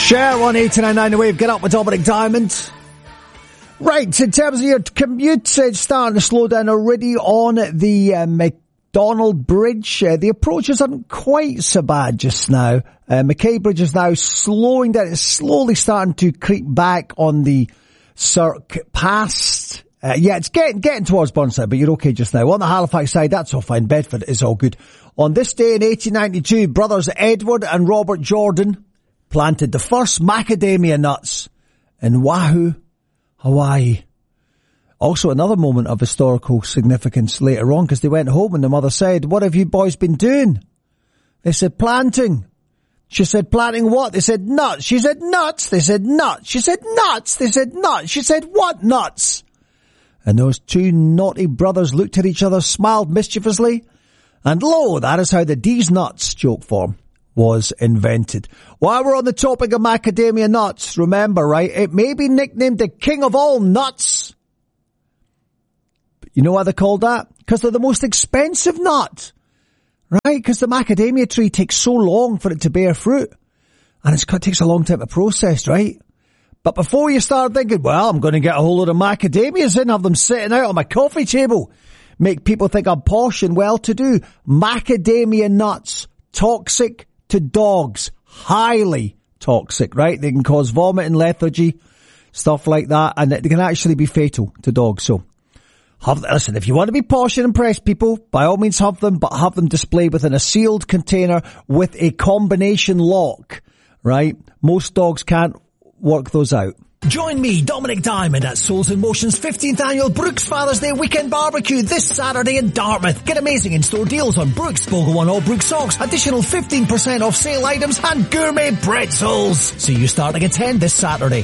Share 189.9 The Wave. Get up with Dominic Diamond. Right, in terms of your commute, it's starting to slow down already on the McDonald Bridge. The approaches aren't quite so bad just now. McKay Bridge is now slowing down. It's slowly starting to creep back on the circ past. It's getting towards Burnside, but you're okay just now. On the Halifax side, that's all fine. Bedford is all good. On this day in 1892, brothers Edward and Robert Jordan planted the first macadamia nuts in Oahu, Hawaii. Also another moment of historical significance later on, because they went home and the mother said, "What have you boys been doing?" They said, "Planting." She said, "Planting what?" They said, "Nuts." She said, "Nuts." They said, "Nuts." She said, "Nuts." They said, "Nuts." She said, "What nuts?" And those two naughty brothers looked at each other, smiled mischievously, and lo, that is how the D's Nuts joke form was invented. While we're on the topic of macadamia nuts, remember, right, it may be nicknamed the king of all nuts. But you know why they're called that? Because they're the most expensive nut, right? Because the macadamia tree takes so long for it to bear fruit, and it takes a long time to process, right? But before you start thinking, well, I'm going to get a whole load of macadamias in, have them sitting out on my coffee table, make people think I'm posh and well-to-do. Macadamia nuts, toxic to dogs, highly toxic, right? They can cause vomit and lethargy, stuff like that, and they can actually be fatal to dogs. So, listen, if you want to be posh and impress people, by all means have them, but have them displayed within a sealed container with a combination lock, right? Most dogs can't work those out. Join me, Dominic Diamond, at Souls in Motion's 15th annual Brooks Father's Day Weekend Barbecue this Saturday in Dartmouth. Get amazing in-store deals on Brooks Bogo and all Brooks socks, additional 15% off sale items and gourmet pretzels. See you starting at 10 this Saturday.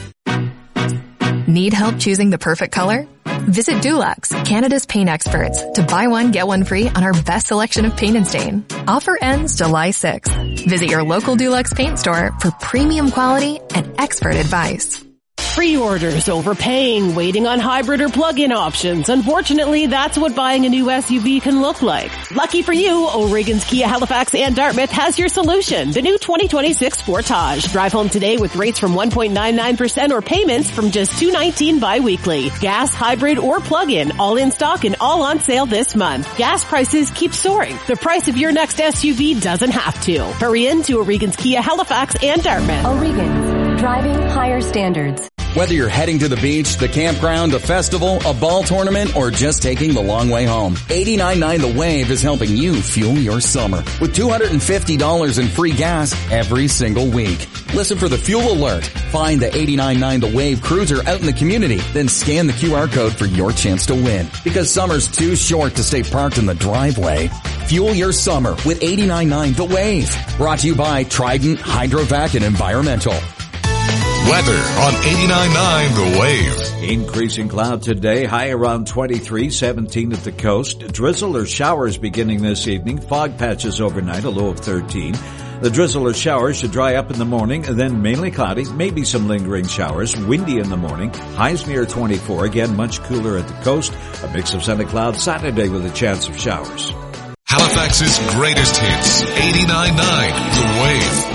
Need help choosing the perfect color? Visit Dulux, Canada's paint experts, to buy one, get one free on our best selection of paint and stain. Offer ends July 6th. Visit your local Dulux paint store for premium quality and expert advice. Pre-orders, overpaying, waiting on hybrid or plug-in options. Unfortunately, that's what buying a new SUV can look like. Lucky for you, O'Regan's Kia Halifax and Dartmouth has your solution. The new 2026 Sportage. Drive home today with rates from 1.99% or payments from just $219 bi-weekly. Gas, hybrid, or plug-in, all in stock and all on sale this month. Gas prices keep soaring. The price of your next SUV doesn't have to. Hurry in to O'Regan's Kia Halifax and Dartmouth. O'Regan's, driving higher standards. Whether you're heading to the beach, the campground, a festival, a ball tournament, or just taking the long way home, 89.9 The Wave is helping you fuel your summer with $250 in free gas every single week. Listen for the fuel alert. Find the 89.9 The Wave cruiser out in the community, then scan the QR code for your chance to win. Because summer's too short to stay parked in the driveway. Fuel your summer with 89.9 The Wave. Brought to you by Trident, Hydrovac, and Environmental. Weather on 89.9 The Wave. Increasing cloud today, high around 23, 17 at the coast. Drizzle or showers beginning this evening. Fog patches overnight, a low of 13. The drizzle or showers should dry up in the morning, and then mainly cloudy, maybe some lingering showers. Windy in the morning, highs near 24. Again, much cooler at the coast. A mix of sun and clouds Saturday with a chance of showers. Halifax's greatest hits, 89.9 The Wave.